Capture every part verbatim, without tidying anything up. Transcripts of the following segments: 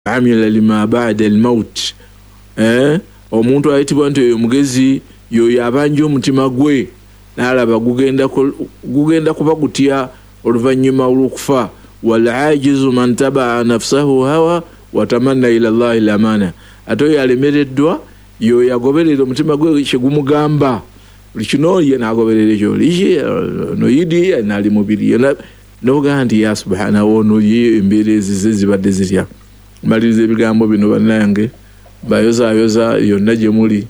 amila lima ba'da al-maut eh omuntu ayitibwa nti oyo mugezi yoyo abanja omutima gwe nalaba gugenda gugenda kuba gutya oluvanyuma olukufa wal ajizu man taba nafsahu hawa wa tamanna ila Allah al-amana ato yalemereddwa yoyo yagoberera omutima gwe kigumugamba likino ye nagoberera jo lije no yidi nali mubiri no gandi ya subhanahu wa ta'ala yembelezi zibadde zirya malirize ebigambo bino bannange bayoza yoza yonna gye muli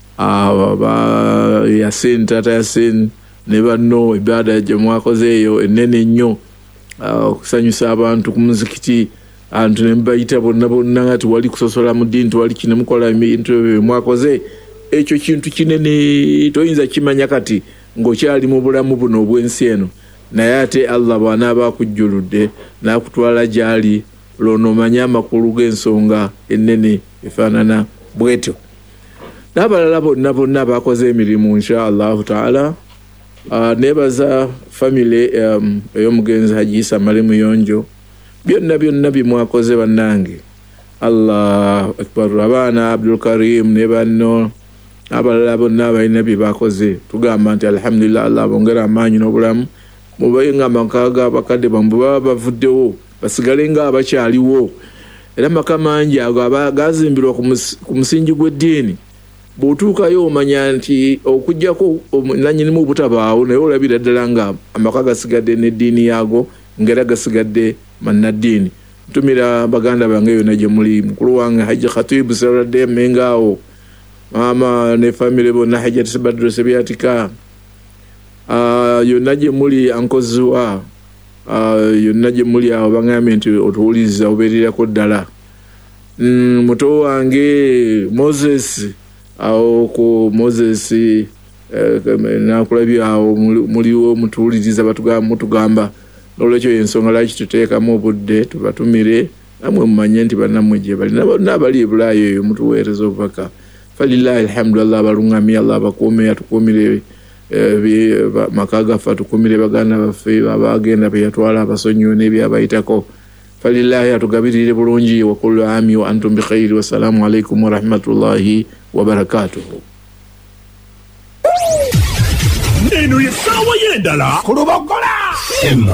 aba yasin tata yasin ne banno ibada gye mwakoze eyo enene nnyo okusanyusa abantu ku muzikiti antu ne mbayita bonna bonna ngati wali kusosola mu dini wali kine mukola ebintu mwakoze ekyo kintu kinene toyinza kimanya kati ng'okyali mu bulamu buno obw'ensi eno naye ate Allah bw'anaaba akujjuludde n'akutwala gy'ali lono manya amakulu g'ensonga ennene efaanana bwetyo n'abalala bonna bonna bakoze emirimu insha Allahu taala. Nebaza family um, ey'omugenzi Haji Issa Male Muyonjo byonna byonna bimwakoze bannange Allahu akbar. Abaana Abdul Karim ne banno abalala bonna balina bye bakoze tugamba nti alhamdulillah Allah bongera amaanyi n'obulamu mubayenga amakaga bakadde bambu baba bavuddewo basigale nga abakyaliwo era makamanji ago abagazimbirwa ku musingi gw'eddiini bw'otuukayo omanya nti okujjako nannyini mu butabaawo naye olabira ddala nga amaka gasigadde n'eddiini yaago ngera gasigadde mannaddiini. Ntumira baganda bange yonna gye muli mukulu wange Hajji Khatibu Saladde Mengaawo mama ne family bonna Hajjati Badru Sebyatika yonna gye muli ankozwa yonna gye muli awo baŋŋambye nti otuwuliriza obeerirako ddala. Muto wange Moses awo ku Moses nakulabye awo muliwo mutuwuliriza batugamba mutugamba n'olwekyo y'ensonga lwaki tuteekamu obudde tubatumire namwe mumanye nti bannamwe gye bali n'abali e Bulaayi eyo mutuweereza obubaka. Falillahi alhamdulillah abalungamye Allah abakuume atukuumire maka gaffe atukuumire baganda baffe abagenda be yatwala abasonyiwe n'ebyabayitako. Falillahi atugabirire bulungi wa kullu aami wa antum bi khayri wa salaamu alaykum wa rahmatullahi wa barakatuh. Neno yesawa yendala kulubakola